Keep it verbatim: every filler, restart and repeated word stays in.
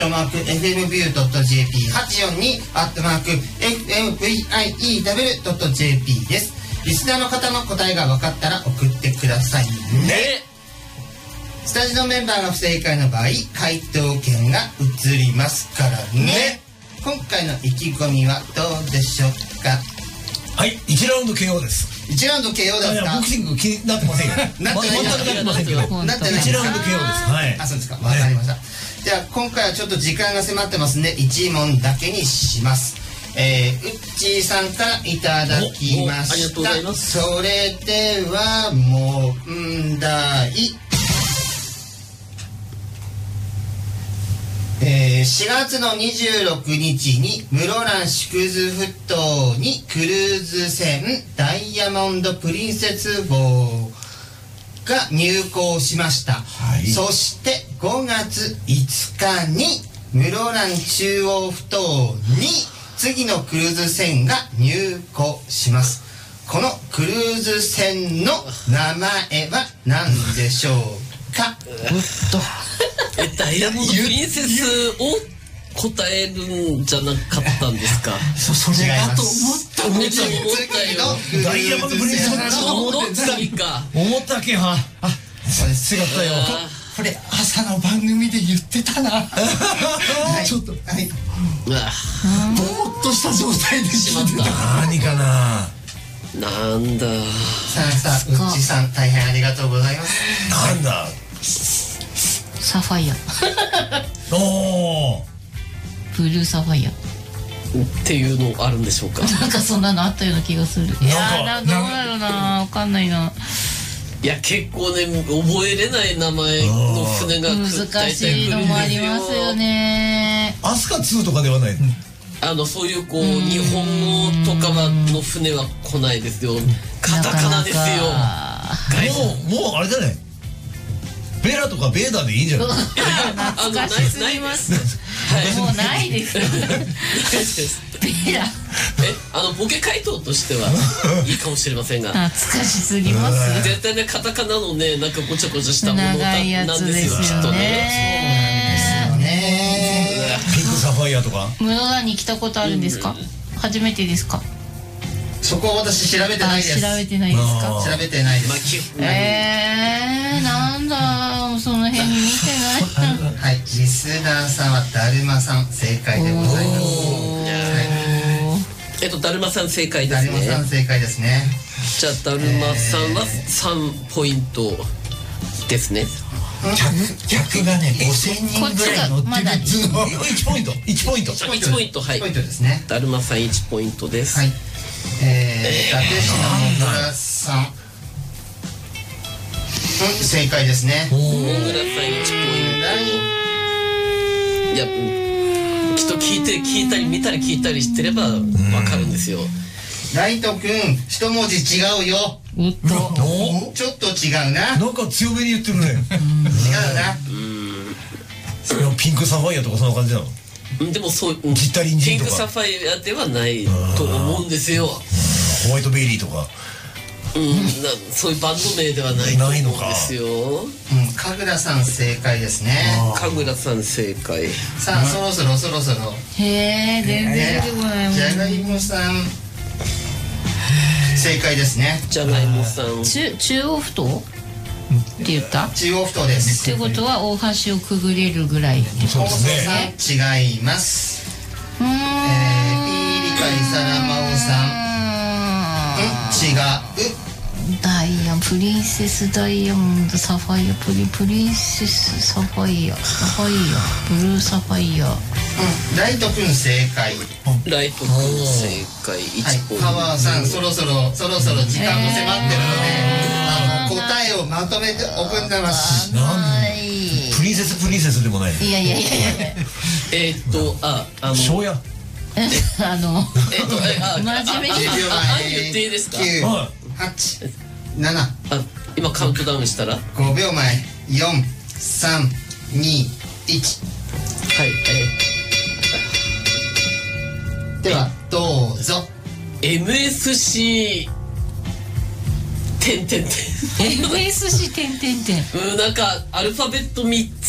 アットマーク エフエムビュードットジェーピーはちよんにアットマーク エフエムビーアイイーダブリュードットジェーピー です。リスナーの方の答えが分かったら送ってくださいね。スタジオメンバーが不正解の場合、回答権が移りますからね。ね、今回の意気込みはどうでしょうか。 はい、いちラウンド ケーオー です。 いちラウンド ケーオー ですか。 ボクシング気になってませんよ。なってない、なってませんけど。 なってない。 いちラウンド ケーオー です。はい。 あ、そうですか。わかりました。では今回はちょっと時間が迫ってますんでいち問だけにします。えー、うっちーさんからいただきました。 ありがとうございます。 それでは問題。えー、しがつのにじゅうろくにちに室蘭縮図埠頭にクルーズ船ダイヤモンドプリンセス号が入港しました。はい、そしてごがついつかに室蘭中央埠頭に次のクルーズ船が入港します。このクルーズ船の名前は何でしょうか。 うっとえダイヤモンドプリンセスを答えるんじゃなかったんですか。 そそれだと思った思ったよ。 ダイヤモンドプリンセスだと思ってた思ったけはあそうです違ったよ。 これ朝の番組で言ってたな。ちょっとはいぼーっとした状態でしまった。 何かななんださあさあうっちさん大変ありがとうございます。 なんだサファイアおーブルーサファイアっていうのあるんでしょうか。 なんかそんなのあったような気がする。いやーなんかどうだろうな、わかんないな。 いや結構ね覚えれない名前の船が難しいのもありますよね。 アスカツーとかではない。 あのそういうこう日本語とかの船は来ないですよ。カタカナですよ。 もうもうあれだね。ベラとかベーダーでいいんじゃない。 懐かしすぎます。もうないです。ベラ。 え、あのボケ回答としてはいいかもしれませんが。 懐かしすぎます。 絶対ねカタカナのねなんかごちゃごちゃしたものなんですよきっとね。 そうね。 ピンクサファイアとか。 室蘭に来たことあるんですか。初めてですか。 そこは私調べてないです。 調べてないですか。 調べてないです。 えー、なんだその辺に見てない。 はい、リスナーさんはだるまさん正解でございます。 えっとだるまさん正解ですね。 だるまさん正解ですね。 じゃあだるまさんはさんポイントですね。 客がねごせんにんぐらい乗ってる図のいちポイントいちポイントいちポイントはいポイントですね。 だるまさんいちポイントです。 はい。えー、伊達市のもぐらさん、正解ですね。 もぐらさんいちポイント。いやきっと聞いて聞いたり見たり聞いたりしてればわかるんですよ。 ライトくん一文字違うよ。 おっとちょっと違うな。 なんか強めに言ってるね。違うな。 それはピンクサファイアとかそんな感じなの。 でもそうジッタリンジンとかピンクサファイアではないと思うんですよ。 ホワイトベイリーとか。 うんなそういうバンド名ではないと思うんですよ。 うん、神楽さん正解ですね。 神楽さん正解。 さあそろそろそろそろ。 へえ全然出てこないもん。 じゃがいもさん正解ですね。 じゃがいもさん。 中中央埠頭って言った？ 中央埠頭です。 ってことは大橋をくぐれるぐらい。 そうですね。違います。 うーん。 えー、ピーリカリサラマオさん。違う。 ダイヤプリンセスダイヤモンドサファイアプリプリンセスサファイアサファイアブルーサファイア。 うん、ライトくん正解。 ライトくん正解いちポイント。 パワーさんそろそろそろそろ時間も迫ってるので、あの答えをまとめておくんでます。 プリンセスプリンセスでもない。 いやいやいやいや。 えっとああの庄屋。 あのえっとあ真面目にあ言っていいですか。 きゅう、はち、なな。 今カウントダウンしたらごびょうまえ。よん、さん、に、いち。 はい。 ではどうぞ。 エムエスシー 点点点エムエスシー 点点点。 うんなんかアルファベットみっつ